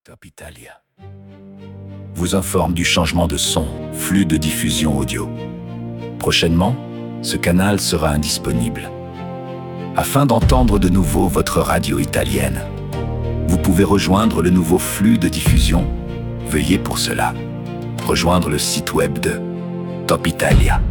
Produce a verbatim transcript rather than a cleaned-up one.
Top Italia vous informe du changement de son, flux de diffusion audio. Prochainement, ce canal sera indisponible. Afin d'entendre de nouveau votre radio italienne, vous pouvez rejoindre le nouveau flux de diffusion. Veuillez pour cela rejoindre le site web de Top Italia.